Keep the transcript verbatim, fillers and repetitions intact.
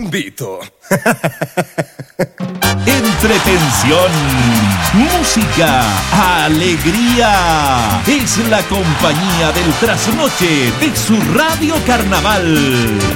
invito. Entretención, música, alegría. Es la compañía del trasnoche de su Radio Carnaval.